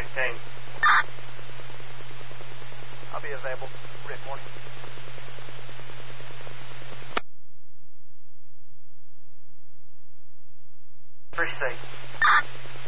Kane. I'll be available. Rick, morning. Pretty safe.